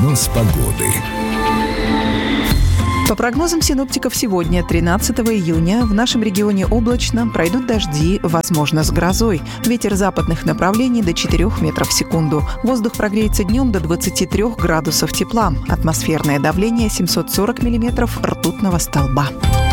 Прогноз погоды. По прогнозам синоптиков, сегодня, 13 июня, в нашем регионе облачно, пройдут дожди, возможно, с грозой. Ветер западных направлений до 4 метров в секунду. Воздух прогреется днем до 23 градусов тепла. Атмосферное давление 740 миллиметров ртутного столба.